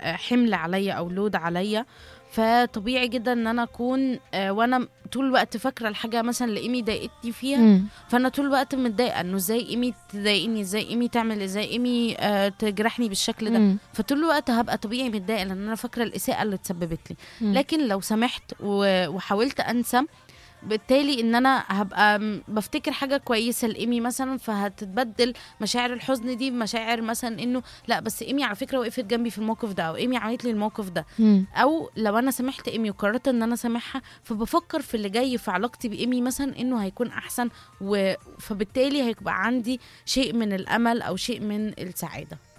حمل عليا او لود عليا. فطبيعي جدا ان انا اكون وانا طول الوقت فاكره الحاجه مثلا اللي ايمي ضايقتني فيها، فانا طول الوقت متضايقه انه ازاي ايمي تضايقني، ازاي ايمي تعمل، ازاي ايمي تجرحني بالشكل ده. فطول الوقت هبقى طبيعي متضايقه لان انا فاكره الاساءه اللي اتسببت لي. لكن لو سمحت وحاولت انسى، بالتالي ان انا هبقى بفتكر حاجه كويسه لايمي مثلا، فهتتبدل مشاعر الحزن دي بمشاعر مثلا انه لا بس ايمي على فكره وقفت جنبي في الموقف ده، او ايمي عملت لي الموقف ده. او لو انا سامحت ايمي وقررت ان انا سامحها، فبفكر في اللي جاي في علاقتي بايمي مثلا انه هيكون احسن، فبالتالي هيبقى عندي شيء من الامل او شيء من السعاده.